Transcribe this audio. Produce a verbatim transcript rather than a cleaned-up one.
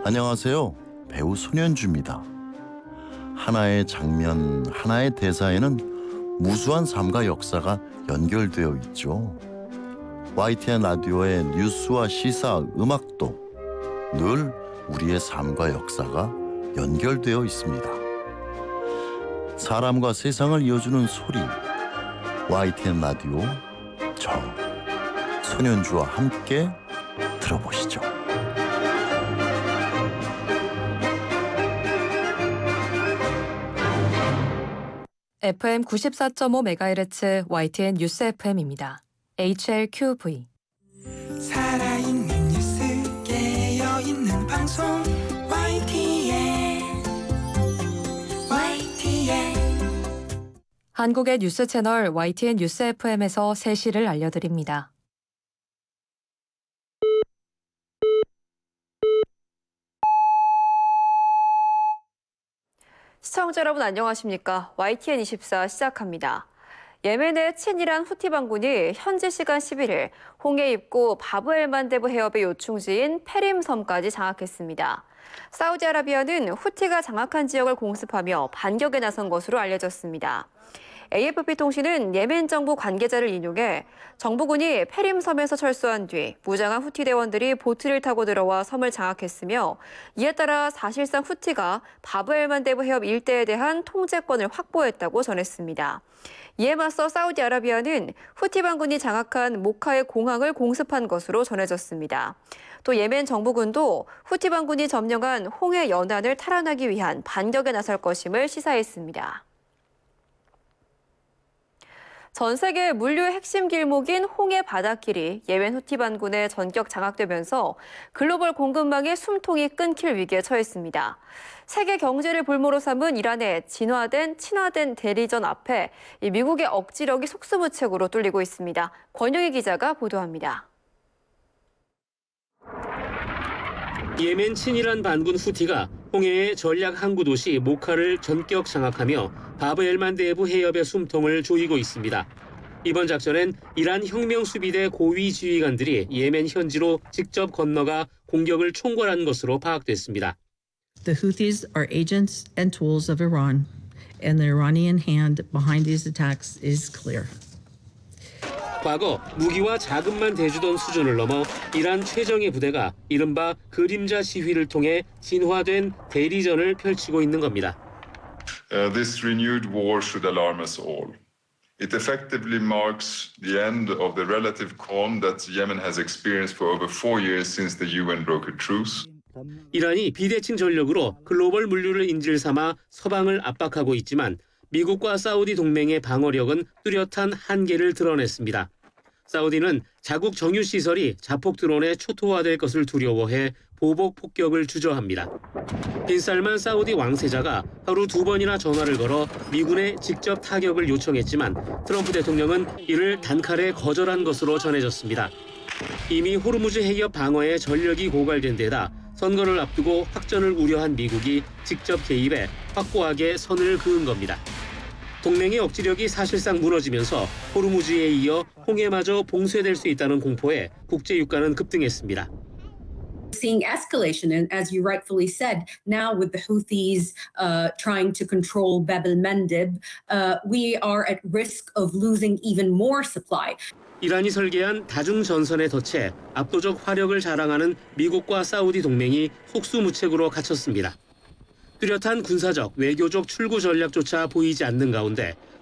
안녕하세요. 배우 손현주입니다. 하나의 장면, 하나의 대사에는 무수한 삶과 역사가 연결되어 있죠. 와이티엔 라디오의 뉴스와 시사, 음악도 늘 우리의 삶과 역사가 연결되어 있습니다. 사람과 세상을 이어주는 소리, 와이티엔 라디오, 저 손현주와 함께 들어보시죠. 에프엠 구십사 점 오 메가헤르츠 와이티엔 뉴스 에프엠입니다. 에이치엘큐브이 살아있는 뉴스 깨어있는 방송 와이티엔 와이티엔 한국의 뉴스 채널 와이티엔 뉴스 에프엠에서 세시를 알려드립니다. 시청자 여러분 안녕하십니까? 와이티엔 이십사 시작합니다. 예멘의 친이란 후티 반군이 현지 시간 십일 일 홍해 입구 바브엘만데브 해협의 요충지인 페림섬까지 장악했습니다. 사우디아라비아는 후티가 장악한 지역을 공습하며 반격에 나선 것으로 알려졌습니다. 에이에프피 통신은 예멘 정부 관계자를 인용해 정부군이 페림섬에서 철수한 뒤 무장한 후티 대원들이 보트를 타고 들어와 섬을 장악했으며 이에 따라 사실상 후티가 바브엘만데브 해협 일대에 대한 통제권을 확보했다고 전했습니다. 이에 맞서 사우디아라비아는 후티 반군이 장악한 모카의 공항을 공습한 것으로 전해졌습니다. 또 예멘 정부군도 후티 반군이 점령한 홍해 연안을 탈환하기 위한 반격에 나설 것임을 시사했습니다. 전 세계 물류의 핵심 길목인 홍해 바닷길이 예멘 후티 반군에 전격 장악되면서 글로벌 공급망의 숨통이 끊길 위기에 처했습니다. 세계 경제를 볼모로 삼은 이란의 진화된 친화된 대리전 앞에 미국의 억지력이 속수무책으로 뚫리고 있습니다. 권영희 기자가 보도합니다. 예멘 친이란 반군 후티가 홍해의 전략 항구 도시 모카를 전격 장악하며 바브엘만데브 해협의 숨통을 조이고 있습니다. 이번 작전엔 이란 혁명수비대 고위 지휘관들이 예멘 현지로 직접 건너가 공격을 총괄한 것으로 파악됐습니다. The Houthis are agents and tools of Iran, and the Iranian hand behind these attacks is clear. 과거 무기와 자금만 대주던 수준을 넘어 이란 최정예 부대가 이른바 그림자 시위를 통해 진화된 대리전을 펼치고 있는 겁니다. Uh, this renewed war should alarm us all. It effectively marks the end of the relative calm that Yemen has experienced for over four years since the U N brokered truce. 이란이 비대칭 전력으로 글로벌 물류를 인질 삼아 서방을 압박하고 있지만 미국과 사우디 동맹의 방어력은 뚜렷한 한계를 드러냈습니다. 사우디는 자국 정유시설이 자폭 드론에 초토화될 것을 두려워해 보복 폭격을 주저합니다. 빈살만 사우디 왕세자가 하루 두 번이나 전화를 걸어 미군에 직접 타격을 요청했지만 트럼프 대통령은 이를 단칼에 거절한 것으로 전해졌습니다. 이미 호르무즈 해협 방어에 전력이 고갈된 데다 선거를 앞두고 확전을 우려한 미국이 직접 개입해 확고하게 선을 그은 겁니다. 동맹의 억지력이 사실상 무너지면서 호르무즈에 이어 홍해마저 봉쇄될 수 있다는 공포에 국제 유가는 급등했습니다. Seeing escalation, and as you rightfully said, now with the Houthis uh, trying to control Bab el-Mandeb, uh, we are at risk of losing even more supply. 이란이 설계한 다중 전선에 덧해 압도적 화력을 자랑하는 미국과 사우디 동맹이 속수무책으로 갇혔습니다. 뚜렷한 군사적, 외교적 출구 전략조차 보이지 않는 가운데